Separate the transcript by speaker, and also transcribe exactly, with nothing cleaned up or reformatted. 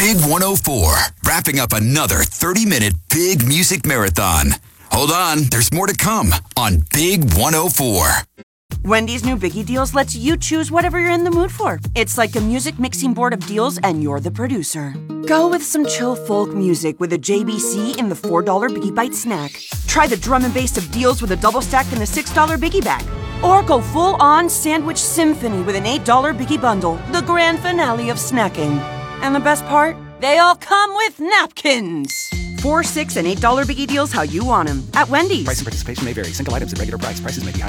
Speaker 1: Big one oh four, wrapping up another thirty-minute big music marathon. Hold on, there's more to come on Big one oh four.
Speaker 2: Wendy's new Biggie Deals lets you choose whatever you're in the mood for. It's like a music mixing board of deals, and you're the producer. Go with some chill folk music with a J B C in the four dollar Biggie Bite snack. Try the drum and bass of deals with a double stack in the six dollar Biggie Bag. Or go full-on sandwich symphony with an eight dollar Biggie Bundle, the grand finale of snacking. And the best part? They all come with napkins. Four, six, and eight dollar Biggie Deals how you want them. At Wendy's.
Speaker 3: Price and participation may vary. Single items at regular price. Prices may be higher.